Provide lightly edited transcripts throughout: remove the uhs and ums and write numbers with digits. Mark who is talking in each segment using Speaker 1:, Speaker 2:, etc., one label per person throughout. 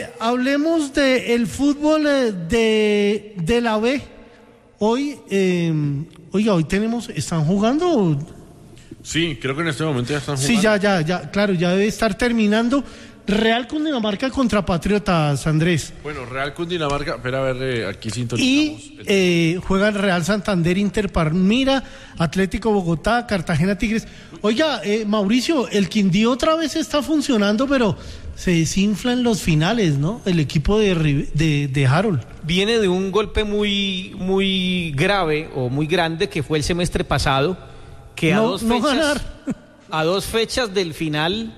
Speaker 1: hablemos del fútbol de la B. Hoy, ¿están jugando?
Speaker 2: Sí, creo que en este momento ya están
Speaker 1: jugando. Sí, ya, claro, ya debe estar terminando. Real Cundinamarca contra Patriotas, Andrés.
Speaker 2: Bueno, Real Cundinamarca, espera a ver, aquí sintonizamos.
Speaker 1: Y juega el Real Santander, Inter Palmira, Atlético Bogotá, Cartagena Tigres. Oiga, Mauricio, el Quindío otra vez está funcionando, pero se desinfla en los finales, ¿no? El equipo de Harold.
Speaker 3: Viene de un golpe muy grave o muy grande que fue el semestre pasado, que a dos fechas del final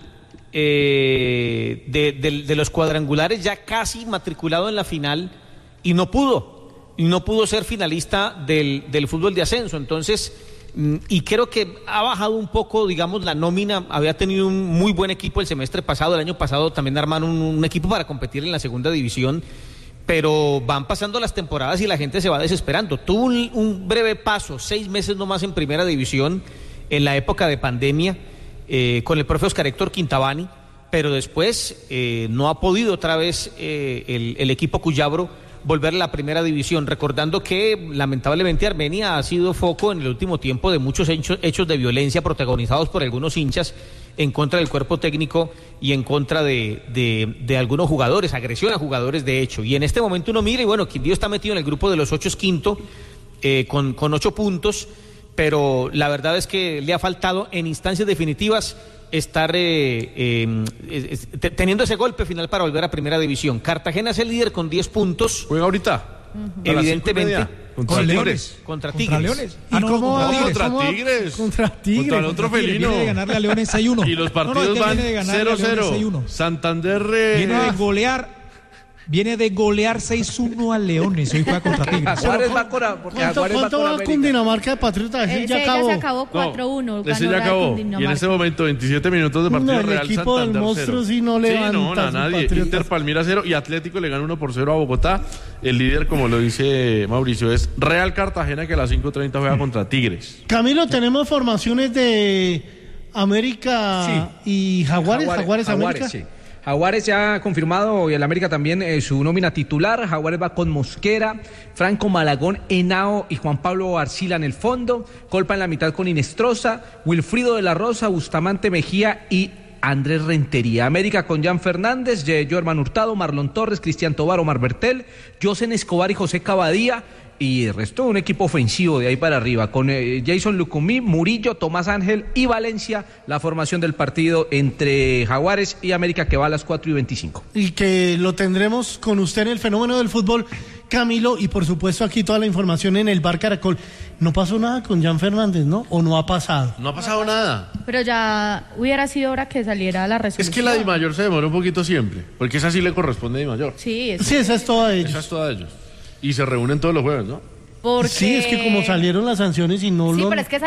Speaker 3: de los cuadrangulares, ya casi matriculado en la final, y no pudo ser finalista del fútbol de ascenso. Entonces, y creo que ha bajado un poco, digamos, la nómina. Había tenido un muy buen equipo el semestre pasado, el año pasado también armaron un equipo para competir en la segunda división, pero van pasando las temporadas y la gente se va desesperando. Tuvo un breve paso, 6 meses nomás en primera división en la época de pandemia, con el profe Oscar Héctor Quintabani, pero después no ha podido otra vez el equipo cuyabro volver a la primera división, recordando que lamentablemente Armenia ha sido foco en el último tiempo de muchos hechos de violencia protagonizados por algunos hinchas en contra del cuerpo técnico y en contra de algunos jugadores, agresión a jugadores de hecho. Y en este momento uno mira y bueno, Quindío está metido en el grupo de los 8, es quinto, con 8 puntos, pero la verdad es que le ha faltado en instancias definitivas estar teniendo ese golpe final para volver a primera división. Cartagena es el líder con 10 puntos.
Speaker 2: ¿Juega ahorita?
Speaker 3: Evidentemente.
Speaker 2: Contra Leones.
Speaker 3: Contra Tigres.
Speaker 1: ¿Y cómo?
Speaker 2: Contra Tigres.
Speaker 1: Contra Tigres.
Speaker 2: Contra el otro felino.
Speaker 4: Viene de ganarle a Leones 6-1.
Speaker 2: Y los partidos van 0-0. Santander
Speaker 4: Viene de golear 6-1 a Leones. Hoy juega contra Tigres.
Speaker 1: ¿Cuánto va Cundinamarca de Patriotas?
Speaker 5: Ya se acabó 4-1.
Speaker 2: Ese ya acabó. Y en ese momento 27 minutos de partido.
Speaker 1: El equipo del monstruo sí no levanta.
Speaker 2: Sí, nadie. Inter Palmira 0 y Atlético le gana 1-0 a Bogotá. El líder, como lo dice Mauricio, es Real Cartagena, que a las 5:30 juega contra Tigres.
Speaker 1: Camilo, tenemos formaciones de América y Jaguares América.
Speaker 6: Sí. Jaguares ya ha confirmado, y el América también, su nómina titular. Jaguares va con Mosquera, Franco Malagón, Henao y Juan Pablo Arcila en el fondo. Colpa en la mitad con Inestrosa, Wilfrido de la Rosa, Bustamante Mejía y Andrés Rentería. América con Jan Fernández, Joerman Hurtado, Marlon Torres, Cristian Tobar, Omar Bertel, Josen Escobar y José Cavadía. Y el resto un equipo ofensivo de ahí para arriba, con Jason Lucumí, Murillo, Tomás Ángel y Valencia, la formación del partido entre Jaguares y América, que va a las 4:25.
Speaker 1: Y que lo tendremos con usted en el fenómeno del fútbol, Camilo, y por supuesto aquí toda la información en el Bar Caracol. No pasó nada con Jan Fernández, ¿no? ¿O no ha pasado?
Speaker 2: No ha pasado nada.
Speaker 5: Pero ya hubiera sido hora que saliera la resolución.
Speaker 2: Es que la Dimayor se demora un poquito siempre, porque esa sí le corresponde a Dimayor.
Speaker 5: Sí,
Speaker 1: esa es toda de ellos.
Speaker 2: Esa es toda de ellos. Y se reúnen todos los jueves, ¿no?
Speaker 5: Porque...
Speaker 1: Sí, es que como salieron las sanciones y no
Speaker 5: pero es que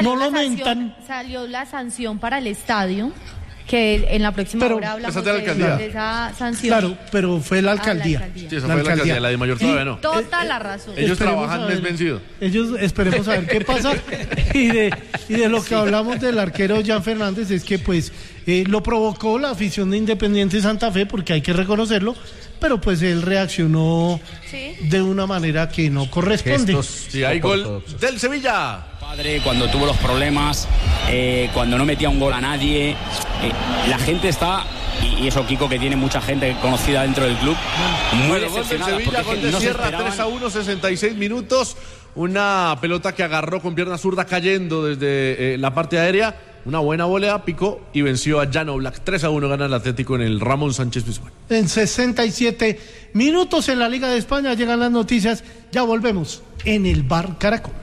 Speaker 5: salió la sanción para el estadio, que en la próxima hora hablamos de esa sanción.
Speaker 1: Claro, pero fue la alcaldía.
Speaker 2: Sí, esa fue la alcaldía, la de Mayor todavía no.
Speaker 5: Toda la razón.
Speaker 2: Ellos trabajan mes vencido.
Speaker 1: Ellos esperemos a ver qué pasa. y de lo que hablamos del arquero Jan Fernández es que pues lo provocó la afición de Independiente Santa Fe, porque hay que reconocerlo, pero pues él reaccionó de una manera que no corresponde.
Speaker 2: Sí, hay gol del Sevilla.
Speaker 7: Padre, cuando tuvo los problemas, cuando no metía un gol a nadie, la gente está, y eso Kiko, que tiene mucha gente conocida dentro del club, muy decepcionada.
Speaker 2: Gol del Sevilla, gol de Sierra, 3-1, 66 minutos, una pelota que agarró con pierna zurda cayendo desde la parte aérea. Una buena volea, picó y venció a Jan Oblak. 3-1 gana el Atlético en el Ramón Sánchez Pizjuán.
Speaker 1: En 67 minutos en la Liga de España llegan las noticias. Ya volvemos en el Bar Caracol.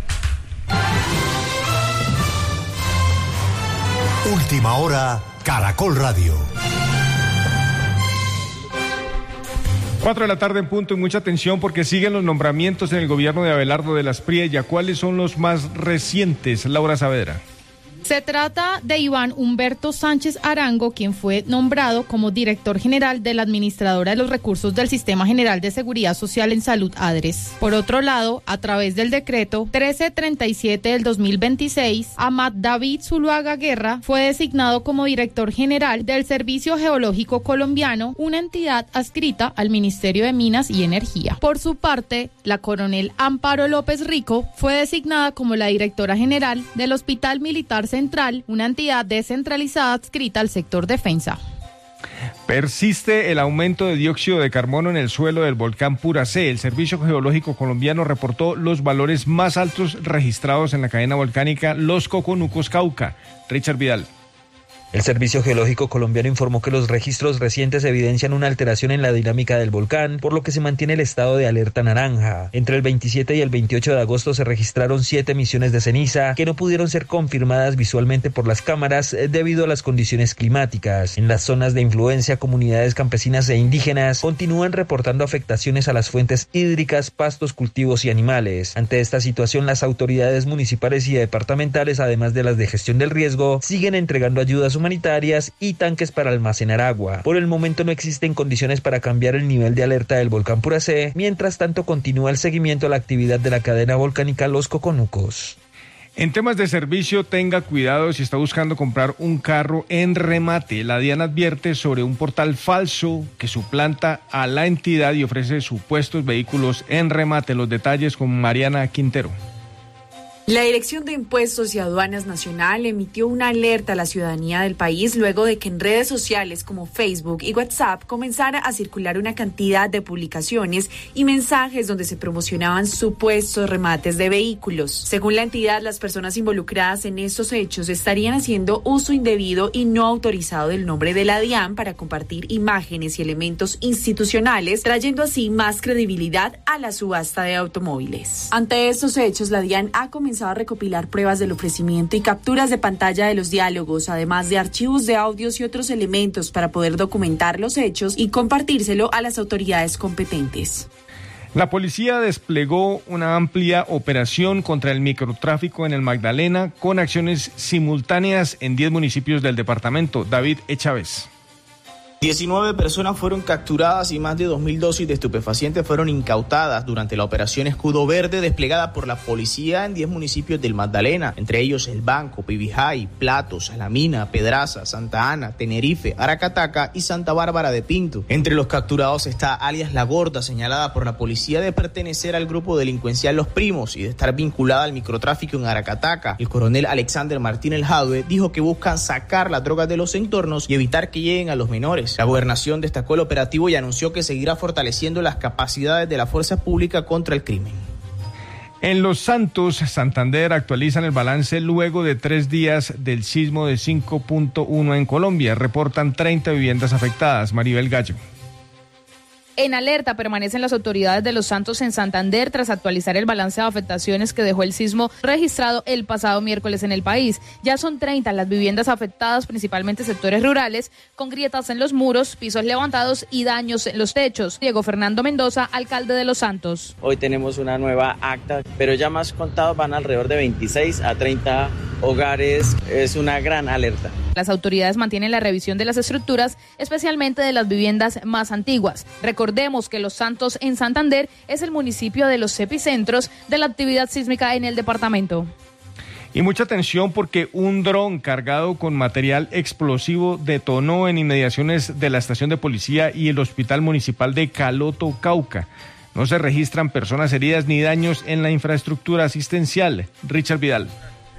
Speaker 8: Última hora, Caracol Radio.
Speaker 9: 4 de la tarde en punto, y mucha atención porque siguen los nombramientos en el gobierno de Abelardo de las Priella. ¿Cuáles son los más recientes, Laura Saavedra?
Speaker 5: Se trata de Iván Humberto Sánchez Arango, quien fue nombrado como director general de la Administradora de los Recursos del Sistema General de Seguridad Social en Salud, ADRES. Por otro lado, a través del decreto 1337 del 2026, Amat David Zuluaga Guerra fue designado como director general del Servicio Geológico Colombiano, una entidad adscrita al Ministerio de Minas y Energía. Por su parte, la coronel Amparo López Rico fue designada como la directora general del Hospital Militar Central, una entidad descentralizada adscrita al sector defensa.
Speaker 9: Persiste el aumento de dióxido de carbono en el suelo del volcán Puracé. El Servicio Geológico Colombiano reportó los valores más altos registrados en la cadena volcánica Los Coconucos, Cauca. Richard Vidal.
Speaker 10: El Servicio Geológico Colombiano informó que los registros recientes evidencian una alteración en la dinámica del volcán, por lo que se mantiene el estado de alerta naranja. Entre el 27 y el 28 de agosto se registraron 7 emisiones de ceniza que no pudieron ser confirmadas visualmente por las cámaras debido a las condiciones climáticas. En las zonas de influencia, comunidades campesinas e indígenas continúan reportando afectaciones a las fuentes hídricas, pastos, cultivos y animales. Ante esta situación, las autoridades municipales y departamentales, además de las de gestión del riesgo, siguen entregando ayudas humanitarias y tanques para almacenar agua. Por el momento no existen condiciones para cambiar el nivel de alerta del volcán Puracé. Mientras tanto, continúa el seguimiento a la actividad de la cadena volcánica Los Coconucos.
Speaker 9: En temas de servicio, tenga cuidado si está buscando comprar un carro en remate. La DIAN advierte sobre un portal falso que suplanta a la entidad y ofrece supuestos vehículos en remate. Los detalles con Mariana Quintero.
Speaker 11: La Dirección de Impuestos y Aduanas Nacional emitió una alerta a la ciudadanía del país luego de que en redes sociales como Facebook y WhatsApp comenzara a circular una cantidad de publicaciones y mensajes donde se promocionaban supuestos remates de vehículos. Según la entidad, las personas involucradas en estos hechos estarían haciendo uso indebido y no autorizado del nombre de la DIAN para compartir imágenes y elementos institucionales, trayendo así más credibilidad a la subasta de automóviles. Ante estos hechos, la DIAN ha comenzado a recopilar pruebas del ofrecimiento y capturas de pantalla de los diálogos, además de archivos de audios y otros elementos para poder documentar los hechos y compartírselo a las autoridades competentes.
Speaker 9: La policía desplegó una amplia operación contra el microtráfico en el Magdalena con acciones simultáneas en 10 municipios del departamento. David Echávez.
Speaker 12: 19 personas fueron capturadas y más de 2.000 dosis de estupefacientes fueron incautadas durante la operación Escudo Verde desplegada por la policía en 10 municipios del Magdalena, entre ellos El Banco, Pibijay, Plato, Salamina, Pedraza, Santa Ana, Tenerife, Aracataca y Santa Bárbara de Pinto. Entre los capturados está alias La Gorda, señalada por la policía de pertenecer al grupo delincuencial Los Primos y de estar vinculada al microtráfico en Aracataca. El coronel Alexander Martínez Jadue dijo que buscan sacar las drogas de los entornos y evitar que lleguen a los menores. La gobernación destacó el operativo y anunció que seguirá fortaleciendo las capacidades de la fuerza pública contra el crimen.
Speaker 9: En Los Santos, Santander, actualizan el balance luego de 3 días del sismo de 5.1 en Colombia. Reportan 30 viviendas afectadas. Maribel Gallo.
Speaker 5: En alerta permanecen las autoridades de Los Santos en Santander tras actualizar el balance de afectaciones que dejó el sismo registrado el pasado miércoles en el país. Ya son 30 las viviendas afectadas, principalmente sectores rurales, con grietas en los muros, pisos levantados y daños en los techos. Diego Fernando Mendoza, alcalde de Los Santos.
Speaker 13: Hoy tenemos una nueva acta, pero ya más contados van alrededor de 26 a 30 hogares. Es una gran alerta.
Speaker 5: Las autoridades mantienen la revisión de las estructuras, especialmente de las viviendas más antiguas. Recordemos que Los Santos en Santander es el municipio de los epicentros de la actividad sísmica en el departamento.
Speaker 9: Y mucha atención porque un dron cargado con material explosivo detonó en inmediaciones de la estación de policía y el hospital municipal de Caloto, Cauca. No se registran personas heridas ni daños en la infraestructura asistencial. Richard Vidal.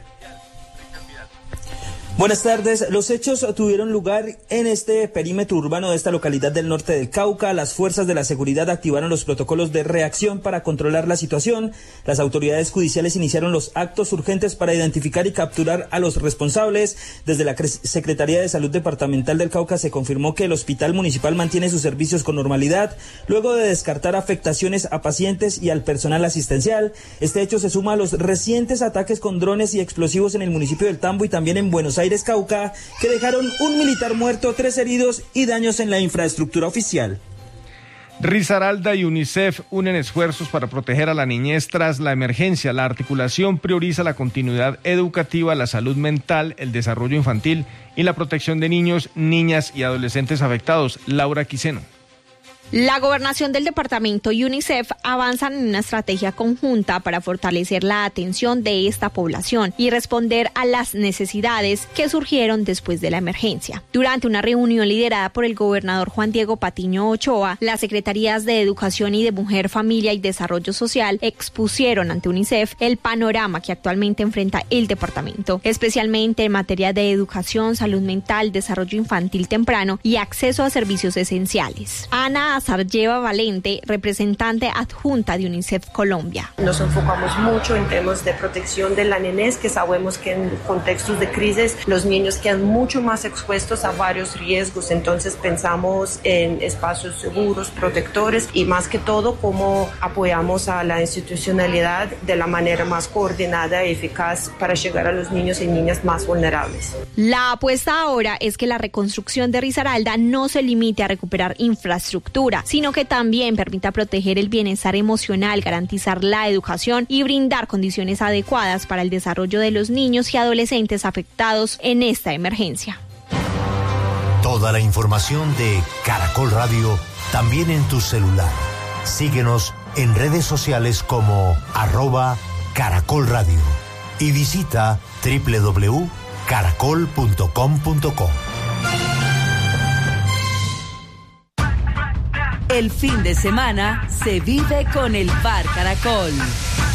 Speaker 14: Buenas tardes. Los hechos tuvieron lugar en este perímetro urbano de esta localidad del norte del Cauca. Las fuerzas de la seguridad activaron los protocolos de reacción para controlar la situación. Las autoridades judiciales iniciaron los actos urgentes para identificar y capturar a los responsables. Desde la Secretaría de Salud Departamental del Cauca se confirmó que el hospital municipal mantiene sus servicios con normalidad, luego de descartar afectaciones a pacientes y al personal asistencial. Este hecho se suma a los recientes ataques con drones y explosivos en el municipio del Tambo y también en Buenos Aires, Cauca, que dejaron un militar muerto, 3 heridos y daños en la infraestructura oficial.
Speaker 9: Risaralda y UNICEF unen esfuerzos para proteger a la niñez tras la emergencia. La articulación prioriza la continuidad educativa, la salud mental, el desarrollo infantil y la protección de niños, niñas y adolescentes afectados. Laura Quiseno.
Speaker 15: La gobernación del departamento y UNICEF avanzan en una estrategia conjunta para fortalecer la atención de esta población y responder a las necesidades que surgieron después de la emergencia. Durante una reunión liderada por el gobernador Juan Diego Patiño Ochoa, las secretarías de Educación y de Mujer, Familia y Desarrollo Social expusieron ante UNICEF el panorama que actualmente enfrenta el departamento, especialmente en materia de educación, salud mental, desarrollo infantil temprano y acceso a servicios esenciales. Ana Sarjeva Valente, representante adjunta de UNICEF Colombia.
Speaker 16: Nos enfocamos mucho en temas de protección de la niñez, que sabemos que en contextos de crisis los niños quedan mucho más expuestos a varios riesgos, entonces pensamos en espacios seguros, protectores y más que todo cómo apoyamos a la institucionalidad de la manera más coordinada y eficaz para llegar a los niños y niñas más vulnerables.
Speaker 15: La apuesta ahora es que la reconstrucción de Risaralda no se limite a recuperar infraestructura, sino que también permita proteger el bienestar emocional, garantizar la educación y brindar condiciones adecuadas para el desarrollo de los niños y adolescentes afectados en esta emergencia.
Speaker 8: Toda la información de Caracol Radio también en tu celular. Síguenos en redes sociales como @Caracol Radio y visita www.caracol.com.co.
Speaker 17: El fin de semana se vive con el Bar Caracol.